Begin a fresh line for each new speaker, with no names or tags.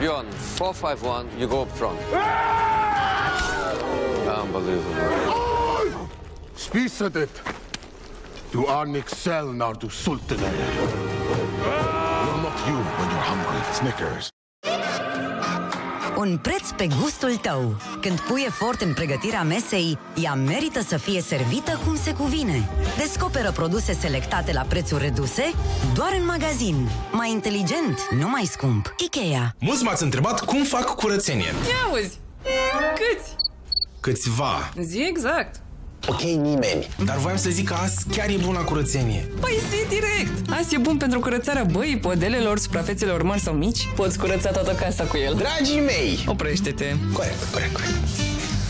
Bjorn, 4-5-1, you go up front. Unbelievable.
Spisa det. Du är Nixel när du sultanen. You're not you when you're hungry. Snickers.
Un preț pe gustul tău. Când pui efort în pregătirea mesei, ea merită să fie servită cum se cuvine. Descoperă produse selectate la prețuri reduse doar în magazin. Mai inteligent, nu mai scump. IKEA.
Mulți m-ați întrebat cum fac curățenie.
Ia auzi! Câți?
Câțiva.
Zi exact.
Ok, nimeni.
Dar voiam să zic că azi chiar e bun la curățenie.
Păi zi direct! Azi e bun pentru curățarea băii, podelelor, suprafețelor mari sau mici. Poți curăța toată casa cu el.
Dragii mei!
Oprește-te.
Corect.